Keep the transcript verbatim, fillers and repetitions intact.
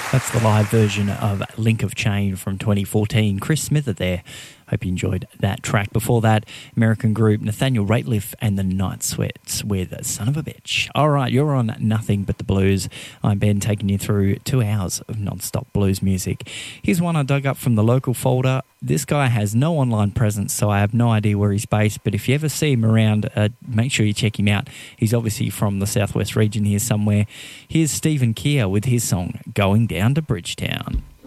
That's the live version of Link of Chain from twenty fourteen. Chris Smither there. Hope you enjoyed that track. Before that, American group Nathaniel Rateliff and the Night Sweats with Son of a Bitch. All right, you're on Nothing But the Blues. I'm Ben, taking you through two hours of non-stop blues music. Here's one I dug up from the local folder. This guy has no online presence, so I have no idea where he's based, but if you ever see him around, uh, make sure you check him out. He's obviously from the southwest region here somewhere. Here's Stephen Keir with his song, Going Down to Bridgetown.